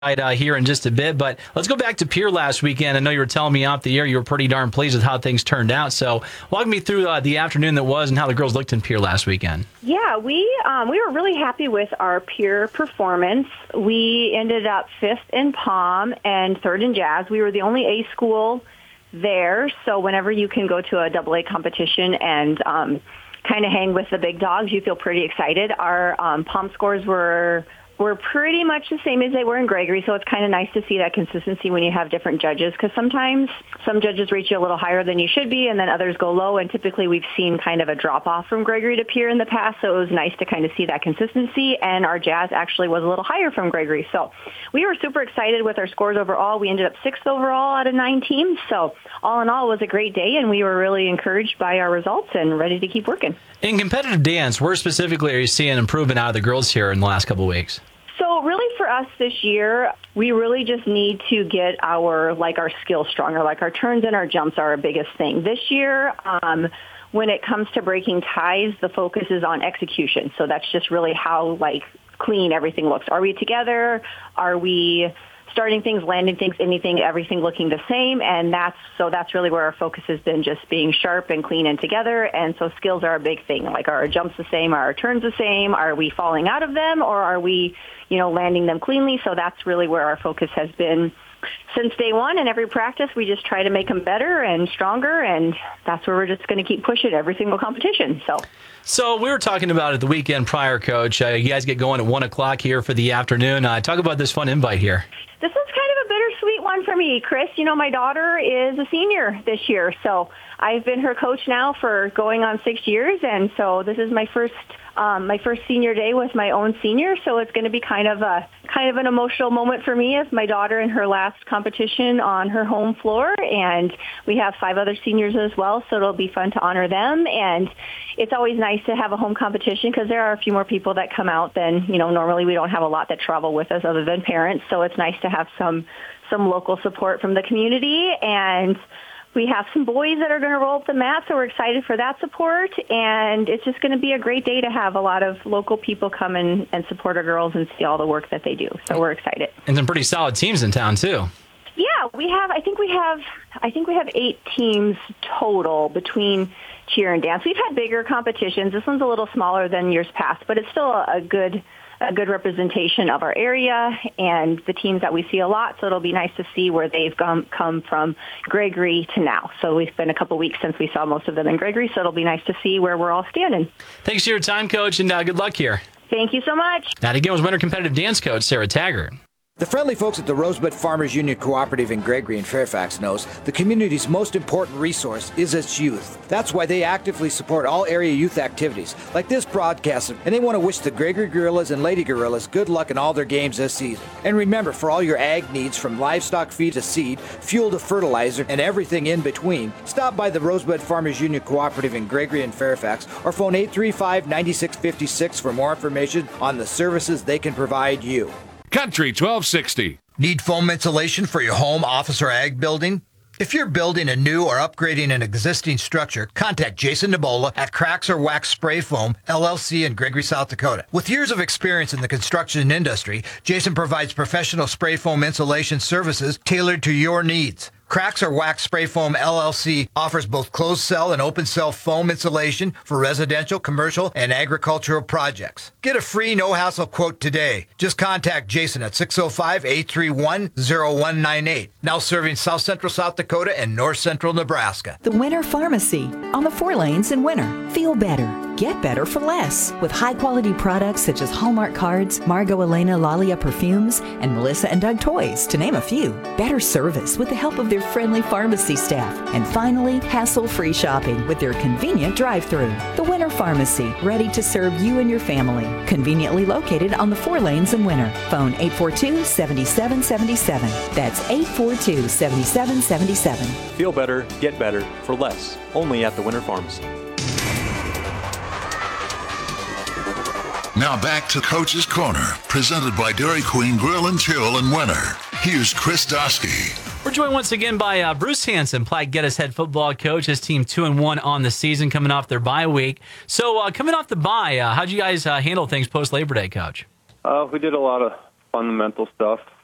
Here in just a bit, but let's go back to Pierre last weekend. I know you were telling me off the air you were pretty darn pleased with how things turned out. So walk me through the afternoon that was and how the girls looked in Pierre last weekend. Yeah, we were really happy with our Pierre performance. We ended up 5th in Palm and 3rd in Jazz. We were the only A school there, so whenever you can go to a AA competition and kind of hang with the big dogs, you feel pretty excited. Our Palm scores were pretty much the same as they were in Gregory, so it's kind of nice to see that consistency when you have different judges, because sometimes some judges rate you a little higher than you should be, and then others go low, and typically we've seen kind of a drop-off from Gregory to Pierre in the past, so it was nice to kind of see that consistency, and our Jazz actually was a little higher from Gregory. So we were super excited with our scores overall. We ended up 6th overall out of 9 teams, so all in all, it was a great day, and we were really encouraged by our results and ready to keep working. In competitive dance, where specifically are you seeing improvement out of the girls here in the last couple of weeks? So really for us this year, we really just need to get our skills stronger. Like our turns and our jumps are our biggest thing. This year, when it comes to breaking ties, the focus is on execution. So that's just really how clean everything looks. Are we together? Are we starting things, landing things, everything looking the same? And that's really where our focus has been, just being sharp and clean and together. And so skills are a big thing. Like, are our jumps the same? Are our turns the same? Are we falling out of them, or are we, landing them cleanly? So that's really where our focus has been since day one. And every practice, we just try to make them better and stronger. And that's where we're just going to keep pushing every single competition. So we were talking about it the weekend prior, Coach. You guys get going at 1 o'clock here for the afternoon. Talk about this fun invite here. This is kind of a bittersweet one for me, Chris. My daughter is a senior this year, so I've been her coach now for going on 6 years, and so this is my first senior day with my own senior. So it's going to be kind of an emotional moment for me as my daughter in her last competition on her home floor, and we have 5 other seniors as well, so it'll be fun to honor them. And it's always nice to have a home competition because there are a few more people that come out than, normally we don't have a lot that travel with us other than parents. So it's nice to have some local support from the community. And we have some boys that are going to roll up the mat, so we're excited for that support. And it's just going to be a great day to have a lot of local people come in and support our girls and see all the work that they do. So we're excited. And some pretty solid teams in town, too. Yeah, I think we have 8 teams total between cheer and dance. We've had bigger competitions. This one's a little smaller than years past, but it's still a good representation of our area and the teams that we see a lot. So it'll be nice to see where they've come from Gregory to now. So it's been a couple weeks since we saw most of them in Gregory. So it'll be nice to see where we're all standing. Thanks for your time, Coach, and good luck here. Thank you so much. That again was Winter Competitive Dance Coach Sarah Taggart. The friendly folks at the Rosebud Farmers Union Cooperative in Gregory and Fairfax knows the community's most important resource is its youth. That's why they actively support all area youth activities, like this broadcast, and they want to wish the Gregory Gorillas and Lady Gorillas good luck in all their games this season. And remember, for all your ag needs, from livestock feed to seed, fuel to fertilizer, and everything in between, stop by the Rosebud Farmers Union Cooperative in Gregory and Fairfax, or phone 835-9656 for more information on the services they can provide you. Country 1260. Need foam insulation for your home, office, or ag building? If you're building a new or upgrading an existing structure, contact Jason Nebola at Cracks or Wax Spray Foam, LLC in Gregory, South Dakota. With years of experience in the construction industry, Jason provides professional spray foam insulation services tailored to your needs. Cracks or Wax Spray Foam LLC offers both closed cell and open cell foam insulation for residential, commercial, and agricultural projects. Get a free no-hassle quote today. Just contact Jason at 605-831-0198. Now serving South Central South Dakota and North Central Nebraska. The Winter Pharmacy on the 4 lanes in Winter. Feel better. Get better for less. With high-quality products such as Hallmark cards, Margot Elena Lalia perfumes, and Melissa and Doug toys, to name a few. Better service with the help of their friendly pharmacy staff. And finally, hassle-free shopping with their convenient drive-thru. The Winter Pharmacy, ready to serve you and your family. Conveniently located on the 4 lanes in Winter. Phone 842-7777. That's 842-7777. Feel better, get better for less. Only at the Winter Pharmacy. Now back to Coach's Corner, presented by Dairy Queen Grill and Chill in Winter. Here's Chris Dosky. We're joined once again by Bruce Hansen, Platte Geddes head football coach. His team 2-1 on the season, coming off their bye week. So coming off the bye, how'd you guys handle things post Labor Day, Coach? We did a lot of fundamental stuff.